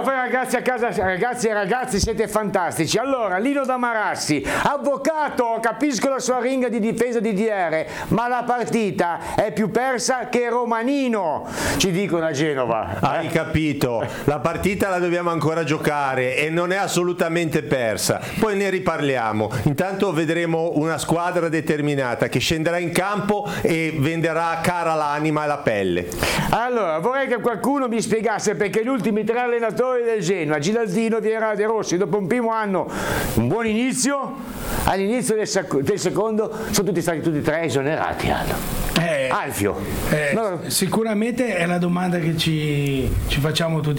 Allora voi ragazzi a casa, ragazzi e ragazzi, siete fantastici. Allora, Lino da Marassi, avvocato, capisco la sua ringa di difesa di DR, ma la partita è più persa che romanino, ci dicono a Genova. Hai capito, la partita la dobbiamo ancora giocare e non è assolutamente persa, poi ne riparliamo. Intanto vedremo una squadra determinata che scenderà in campo e venderà cara l'anima e la pelle. Allora, vorrei che qualcuno mi spiegasse perché gli ultimi 3 allenatori del Genoa, Gilardino, Vieira, De Rossi, dopo un primo anno, un buon inizio, all'inizio del secondo sono tutti stati tutti e 3 esonerati. Alfio. Sicuramente è la domanda che ci facciamo tutti